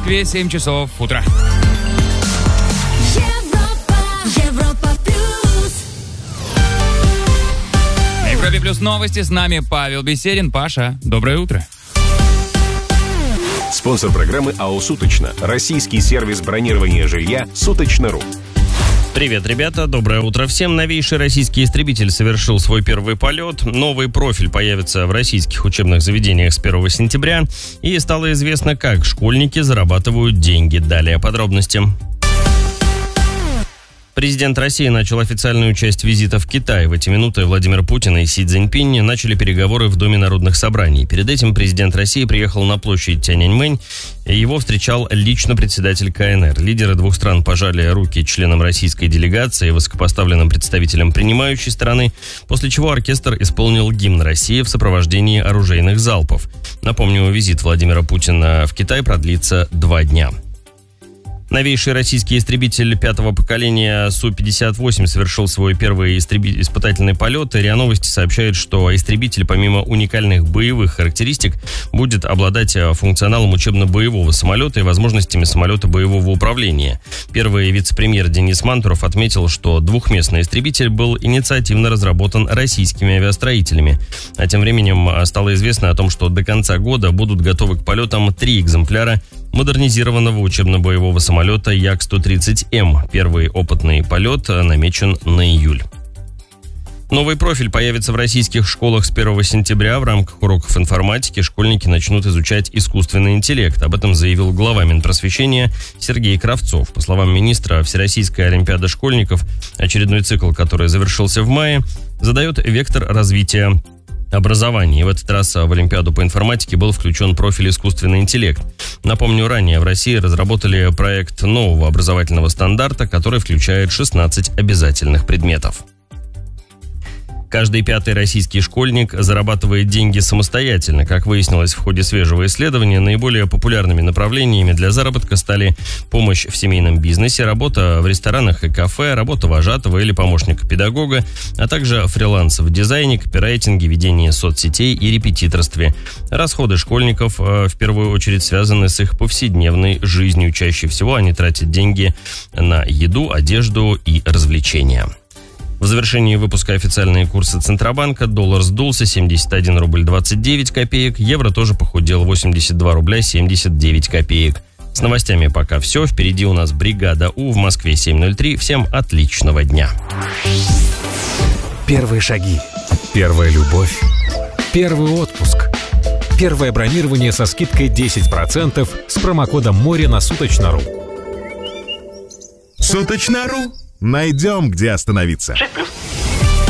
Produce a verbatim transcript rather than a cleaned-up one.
Москве семь часов утра. На Европе Плюс новости. С нами Павел Беседин. Паша, доброе утро. Спонсор программы АО «Суточно». Российский сервис бронирования жилья «Суточно.ру». Привет, ребята, доброе утро всем. Новейший российский истребитель совершил свой первый полет. Новый профиль появится в российских учебных заведениях с первого сентября. И стало известно, как школьники зарабатывают деньги. Далее подробности. Президент России начал официальную часть визита в Китай. В эти минуты Владимир Путин и Си Цзиньпинь начали переговоры в Доме народных собраний. Перед этим президент России приехал на площадь Тяньаньмэнь. Его встречал лично председатель ка эн эр. Лидеры двух стран пожали руки членам российской делегации и высокопоставленным представителям принимающей стороны, после чего оркестр исполнил гимн России в сопровождении оружейных залпов. Напомню, визит Владимира Путина в Китай продлится два дня. Новейший российский истребитель пятого поколения Су пятьдесят восемь совершил свой первый истреби... испытательный полет. РИА Новости сообщает, что истребитель, помимо уникальных боевых характеристик, будет обладать функционалом учебно-боевого самолета и возможностями самолета боевого управления. Первый вице-премьер Денис Мантуров отметил, что двухместный истребитель был инициативно разработан российскими авиастроителями. А тем временем стало известно о том, что до конца года будут готовы к полетам три экземпляра модернизированного учебно-боевого самолета Як сто тридцать эм. Первый опытный полет намечен на июль. Новый профиль появится в российских школах с первого сентября. В рамках уроков информатики школьники начнут изучать искусственный интеллект. Об этом заявил глава Минпросвещения Сергей Кравцов. По словам министра, Всероссийская олимпиада школьников, очередной цикл, который завершился в мае, задает вектор развития образования. И в этот раз в Олимпиаду по информатике был включен профиль искусственный интеллект. Напомню, ранее в России разработали проект нового образовательного стандарта, который включает шестнадцать обязательных предметов. Каждый пятый российский школьник зарабатывает деньги самостоятельно. Как выяснилось в ходе свежего исследования, наиболее популярными направлениями для заработка стали помощь в семейном бизнесе, работа в ресторанах и кафе, работа вожатого или помощника педагога, а также фриланс в дизайне, копирайтинге, ведении соцсетей и репетиторстве. Расходы школьников в первую очередь связаны с их повседневной жизнью. Чаще всего они тратят деньги на еду, одежду и развлечения. В завершении выпуска официальные курсы Центробанка. Доллар сдулся семьдесят один рубль двадцать девять копеек. Евро тоже похудел восемьдесят два рубля семьдесят девять копеек. С новостями пока все. Впереди у нас бригада У в Москве семь ноль три. Всем отличного дня. Первые шаги. Первая любовь. Первый отпуск. Первое бронирование со скидкой десять процентов с промокодом море на Суточно.ру. Суточно.ру. Найдем, где остановиться. шесть плюс.